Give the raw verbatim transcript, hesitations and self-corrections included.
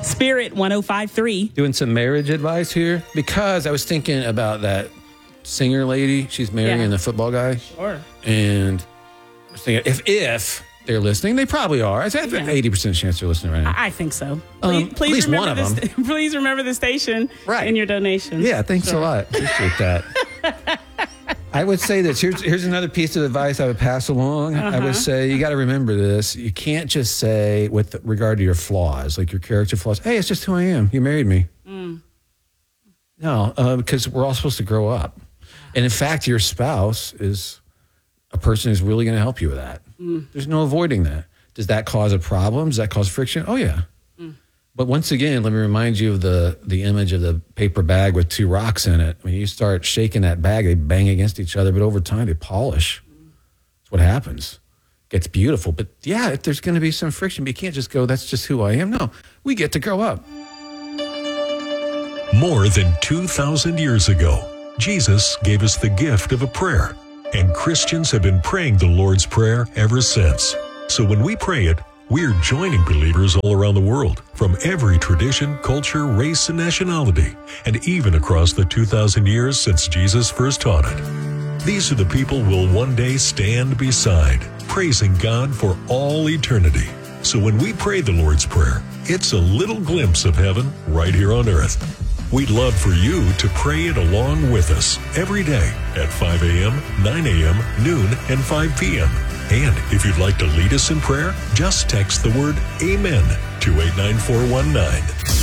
Spirit one oh five point three. Doing some marriage advice here because I was thinking about that singer lady. She's marrying Yeah. the football guy. Sure. And I was thinking, if, if they're listening, they probably are. I have an Yeah. eighty percent chance they're listening right now. I I think so. Um, Please, at please least remember one of this, please remember the station Right. in your donations. Yeah, thanks Sure. a lot. Appreciate that. I would say this. Here's, here's another piece of advice I would pass along. I Uh-huh. would say you got to remember this. You can't just say with regard to your flaws, like your character flaws, hey, it's just who I am. You married me. Mm. No, uh, because we're all supposed to grow up. And in fact, your spouse is a person who's really going to help you with that. Mm. There's no avoiding that. Does that cause a problem? Does that cause friction? Oh, yeah. Mm. But once again, let me remind you of the the image of the paper bag with two rocks in it. When you start shaking that bag, they bang against each other, but over time they polish. That's what happens. Gets beautiful. But yeah, if there's going to be some friction, but you can't just go, that's just who I am. No, we get to grow up. More than two thousand years ago, Jesus gave us the gift of a prayer, and Christians have been praying the Lord's Prayer ever since. So when we pray it, we're joining believers all around the world, from every tradition, culture, race, and nationality, and even across the two thousand years since Jesus first taught it. These are the people we'll one day stand beside, praising God for all eternity. So when we pray the Lord's Prayer, it's a little glimpse of heaven right here on earth. We'd love for you to pray it along with us every day at five a.m., nine a.m., noon, and five p.m. And if you'd like to lead us in prayer, just text the word AMEN to eight nine four one nine.